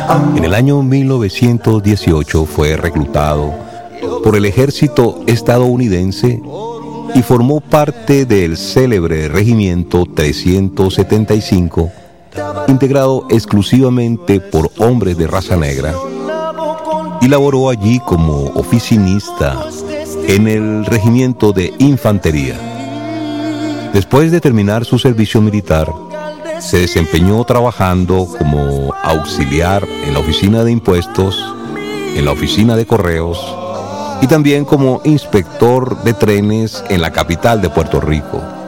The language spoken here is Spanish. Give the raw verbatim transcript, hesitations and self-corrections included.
En el año mil novecientos dieciocho fue reclutado por el ejército estadounidense y formó parte del célebre Regimiento trescientos setenta y cinco, integrado exclusivamente por hombres de raza negra, y laboró allí como oficinista en el Regimiento de Infantería. Después de terminar su servicio militar, se desempeñó trabajando como auxiliar en la oficina de impuestos, en la oficina de correos y también como inspector de trenes en la capital de Puerto Rico.